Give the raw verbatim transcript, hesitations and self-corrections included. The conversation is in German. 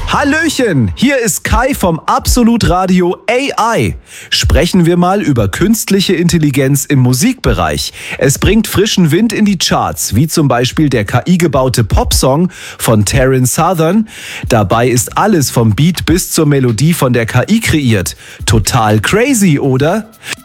Hallöchen, hier ist Kai vom Absolut Radio A I. Sprechen wir mal über künstliche Intelligenz im Musikbereich. Es bringt frischen Wind in die Charts, wie zum Beispiel der K I-gebaute Popsong von Taryn Southern. Dabei ist alles vom Beat bis zur Melodie von der K I kreiert. Total crazy, oder?